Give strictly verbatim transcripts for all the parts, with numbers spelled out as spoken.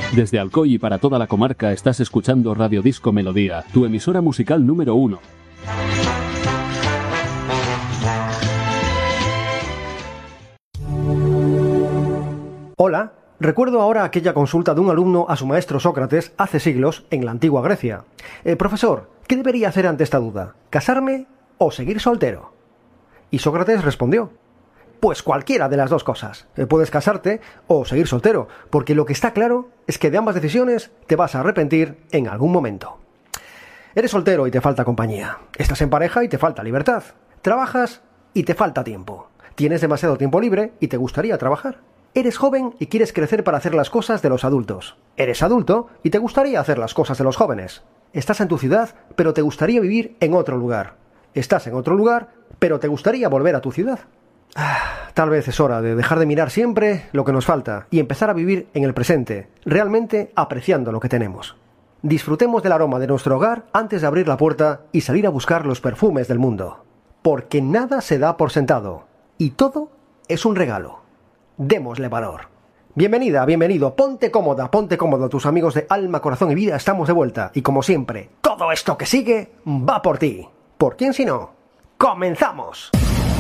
Desde Alcoy y para toda la comarca estás escuchando Radio Disco Melodía, tu emisora musical número uno. Hola, recuerdo ahora aquella consulta de un alumno a su maestro Sócrates hace siglos en la antigua Grecia. Eh, profesor, ¿qué debería hacer ante esta duda? ¿Casarme o seguir soltero? Y Sócrates respondió: pues cualquiera de las dos cosas. Eh, puedes casarte o seguir soltero, porque lo que está claro es que de ambas decisiones te vas a arrepentir en algún momento. Eres soltero y te falta compañía. Estás en pareja y te falta libertad. Trabajas y te falta tiempo. Tienes demasiado tiempo libre y te gustaría trabajar. Eres joven y quieres crecer para hacer las cosas de los adultos. Eres adulto y te gustaría hacer las cosas de los jóvenes. Estás en tu ciudad, pero te gustaría vivir en otro lugar. Estás en otro lugar, pero te gustaría volver a tu ciudad. Ah, tal vez es hora de dejar de mirar siempre lo que nos falta y empezar a vivir en el presente, realmente apreciando lo que tenemos. Disfrutemos del aroma de nuestro hogar antes de abrir la puerta y salir a buscar los perfumes del mundo. Porque nada se da por sentado y todo es un regalo. Démosle valor. Bienvenida, bienvenido, ponte cómoda, ponte cómodo, tus amigos de Alma, Corazón y Vida, estamos de vuelta. Y como siempre, todo esto que sigue va por ti. ¿Por quién si no? ¡Comenzamos!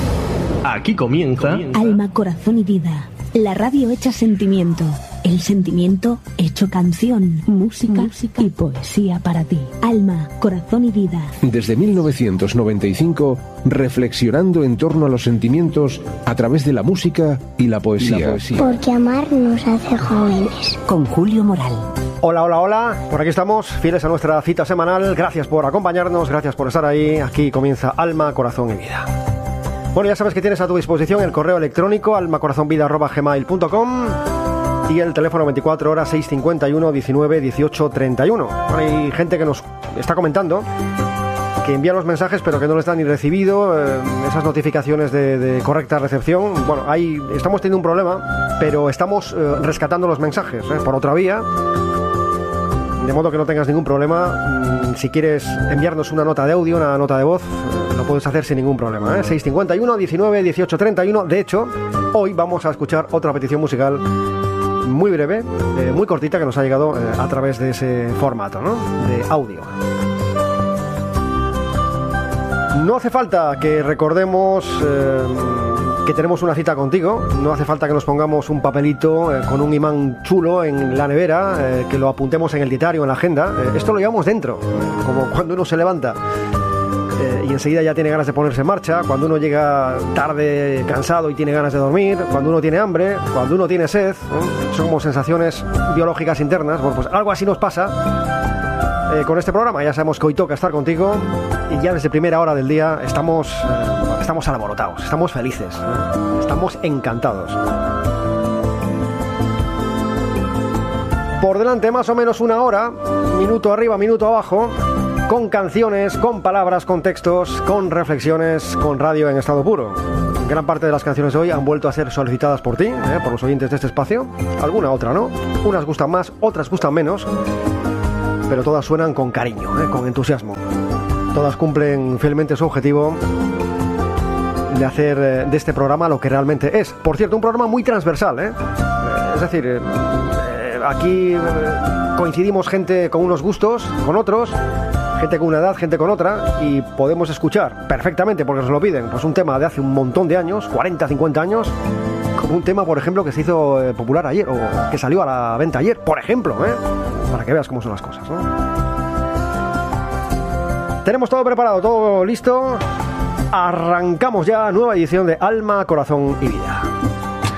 Aquí comienza... Alma, Corazón y Vida, la radio hecha sentimiento. El sentimiento hecho canción, música, música y poesía para ti. Alma, Corazón y Vida. Desde mil novecientos noventa y cinco, reflexionando en torno a los sentimientos a través de la música y la poesía. Y la poesía. Porque amar nos hace jóvenes. Con Julio Moral. Hola, hola, hola. Por aquí estamos, fieles a nuestra cita semanal. Gracias por acompañarnos, gracias por estar ahí. Aquí comienza Alma, Corazón y Vida. Bueno, ya sabes que tienes a tu disposición el correo electrónico almacorazonvida arroba gmail punto com y el teléfono veinticuatro horas seis cincuenta y uno diecinueve dieciocho treinta y uno. Bueno, hay gente que nos está comentando que envía los mensajes pero que no les dan ni recibido eh, esas notificaciones de, de correcta recepción. Bueno, ahí estamos teniendo un problema, pero estamos eh, rescatando los mensajes eh, por otra vía. De modo que no tengas ningún problema. Si quieres enviarnos una nota de audio, una nota de voz, lo puedes hacer sin ningún problema, ¿eh? seis cincuenta y uno diecinueve dieciocho treinta y uno. De hecho, hoy vamos a escuchar otra petición musical muy breve, eh, muy cortita, que nos ha llegado eh, a través de ese formato, ¿no?, de audio. No hace falta que recordemos eh, que tenemos una cita contigo. No hace falta que nos pongamos un papelito eh, con un imán chulo en la nevera, eh, que lo apuntemos en el diario, en la agenda. Eh, esto lo llevamos dentro, eh, como cuando uno se levanta eh, y enseguida ya tiene ganas de ponerse en marcha, cuando uno llega tarde cansado y tiene ganas de dormir, cuando uno tiene hambre, cuando uno tiene sed, ¿no? Son como sensaciones biológicas internas. Bueno, pues algo así nos pasa eh, con este programa. Ya sabemos que hoy toca estar contigo y ya desde primera hora del día estamos, eh, estamos alborotados, estamos felices, ¿eh? Estamos encantados. Por delante más o menos una hora, minuto arriba, minuto abajo, con canciones, con palabras, con textos, con reflexiones, con radio en estado puro. Gran parte de las canciones de hoy han vuelto a ser solicitadas por ti, ¿eh? por los oyentes de este espacio. Alguna otra, ¿no? Unas gustan más, otras gustan menos, pero todas suenan con cariño, ¿eh? con entusiasmo. Todas cumplen fielmente su objetivo de hacer de este programa lo que realmente es. Por cierto, un programa muy transversal, ¿eh? Es decir, eh, aquí eh, coincidimos gente con unos gustos, con otros, gente con una edad, gente con otra, y podemos escuchar perfectamente, porque nos lo piden, pues un tema de hace un montón de años, cuarenta, cincuenta años, como un tema, por ejemplo, que se hizo eh, popular ayer, o que salió a la venta ayer, por ejemplo, ¿eh? Para que veas cómo son las cosas, ¿no? Tenemos todo preparado, todo listo. Arrancamos ya nueva edición de Alma, Corazón y Vida.